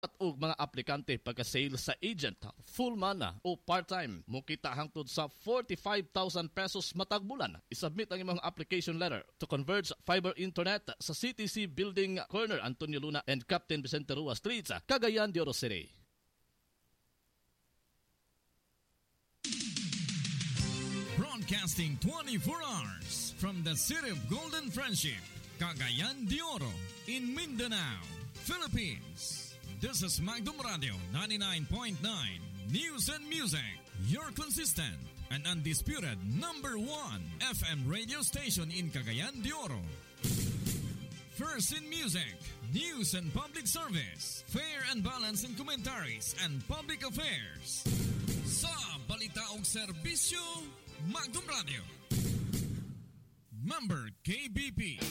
og mga aplikante pagka-sale sa agent, full man o part-time, mukita hangtod sa 45,000 pesos matag bulan. Isubmit ang imong application letter to Converge Fiber Internet sa CTC Building Corner Antonio Luna and Captain Vicente Rua Streets, Cagayan de Oro City. Broadcasting 24 hours from the city of Golden Friendship, Cagayan de Oro, in Mindanao, Philippines. This is Magdum Radio 99.9 News and Music, your consistent and undisputed number 1 FM radio station in Cagayan de Oro. First in music, news and public service, fair and balanced in commentaries and public affairs. Sa balita og serbisyo, Magdum Radio. Member KBP.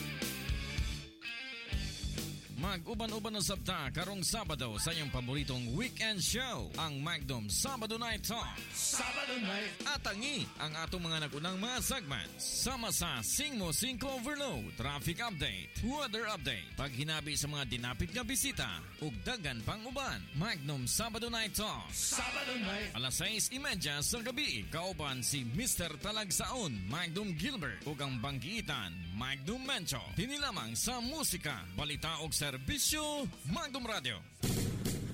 Mag-uban-uban na sabta karong Sabado sa iyong paboritong weekend show, ang Magdum Sabado Night Talk. Sabado Night. Atangi ang atong mga nagunang mga segments. Sama sa Sing Mo 5 Overload, Traffic Update, Weather Update, paghinabi sa mga dinapit nga bisita, ug dagan pang uban. Magdum Sabado Night Talk. Sabado Night. Alas 6:30 sa gabi, kauban si Mr. Talagsaon, Magdum Gilbert, ug ang banggiitan, Magdum Mencho. Dinilamang sa musika, balita og serbisyo, Magdum Radio.